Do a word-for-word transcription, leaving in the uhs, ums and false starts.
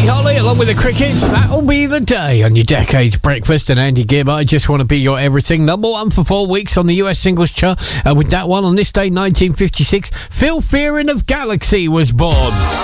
Buddy Holly along with the Crickets. That'll be the day on your Decades Breakfast. And Andy Gibb, I Just Want to Be Your Everything. Number one for four weeks on the U S singles chart. And with that one on this day, nineteen fifty-six, Phil Fearon of Galaxy was born.